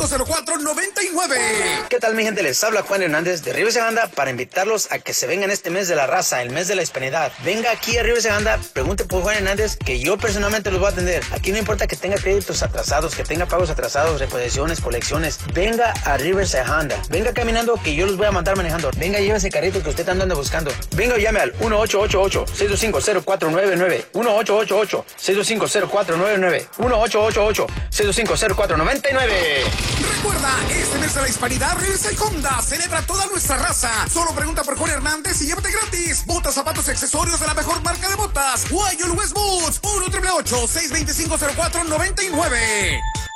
625-0499. ¿Qué tal, mi gente? Les habla Juan Hernández de Rivers Honda para invitarlos a que se vengan este mes de la raza, el mes de la hispanidad. Venga aquí a Rivers Honda, pregunte por Juan Hernández, que yo personalmente los voy a atender. Aquí no importa que tenga créditos atrasados, que tenga pagos atrasados, reposiciones, colecciones. Venga a Rivers Honda. Venga caminando, que yo los voy a mandar manejando. Venga, lleve ese carrito que usted está andando buscando. Venga, llame al 1-888-625-0499. 1-888-625-0499. 1-888-625-0499. Recuerda, este mes de la hispanidad, Rivers Honda celebra toda nuestra raza. Solo pregunta por Juan Hernández y llévate gratis botas, zapatos y accesorios de la mejor marca de botas, Wild West Boots. 1-888-625-0499.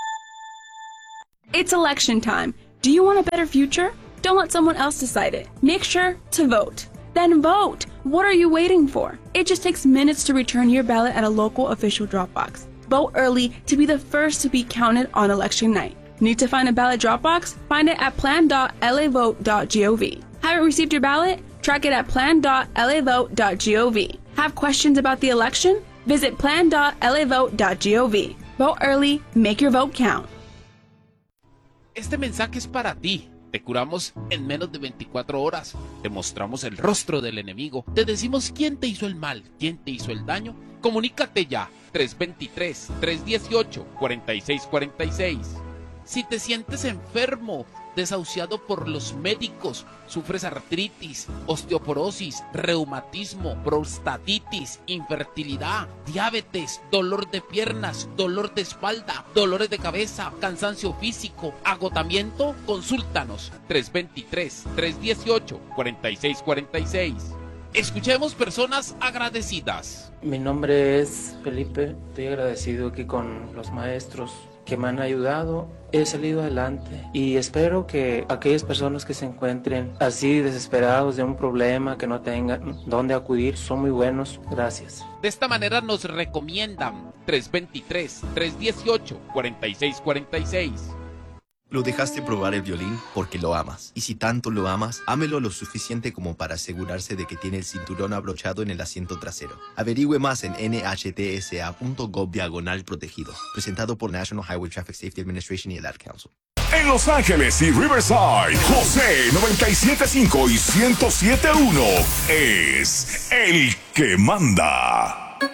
It's election time. Do you want a better future? Don't let someone else decide it. Make sure to vote. Then vote. What are you waiting for? It just takes minutes to return your ballot at a local official drop box. Vote early to be the first to be counted on election night. Need to find a ballot drop box? Find it at plan.lavote.gov. Haven't received your ballot? Track it at plan.lavote.gov. Have questions about the election? Visit plan.lavote.gov. Vote early, make your vote count. Este mensaje es para ti. Te curamos en menos de 24 horas. Te mostramos el rostro del enemigo. Te decimos quién te hizo el mal, quién te hizo el daño. Comunícate ya. 323-318-4646. Si te sientes enfermo, desahuciado por los médicos, sufres artritis, osteoporosis, reumatismo, prostatitis, infertilidad, diabetes, dolor de piernas, dolor de espalda, dolores de cabeza, cansancio físico, agotamiento, consúltanos. 323-318-4646. Escuchemos personas agradecidas. Mi nombre es Felipe, estoy agradecido aquí con los maestros que me han ayudado. He salido adelante y espero que aquellas personas que se encuentren así desesperados de un problema, que no tengan dónde acudir, son muy buenos. Gracias. De esta manera nos recomiendan 323-318-4646. Lo dejaste probar el violín porque lo amas. Y si tanto lo amas, ámelo lo suficiente como para asegurarse de que tiene el cinturón abrochado en el asiento trasero. Averigüe más en nhtsa.gov/protegido. Presentado por National Highway Traffic Safety Administration y el Ad Council. En Los Ángeles y Riverside, José 97.5 y 107.1 es el que manda.